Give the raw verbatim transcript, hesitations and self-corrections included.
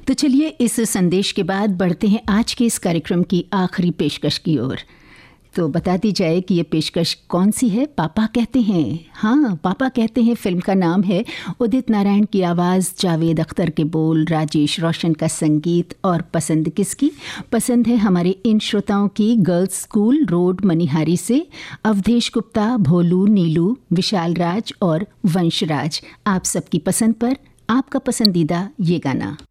तो चलिए इस संदेश के बाद बढ़ते हैं आज के इस कार्यक्रम की आखिरी पेशकश की ओर। तो बता दी जाए कि ये पेशकश कौन सी है। पापा कहते हैं, हाँ पापा कहते हैं फिल्म का नाम है। उदित नारायण की आवाज़, जावेद अख्तर के बोल, राजेश रोशन का संगीत। और पसंद किसकी? पसंद है हमारे इन श्रोताओं की गर्ल्स स्कूल रोड मनिहारी से अवधेश गुप्ता, भोलू, नीलू, विशाल राज और वंशराज। आप सबकी पसंद पर आपका पसंदीदा ये गाना।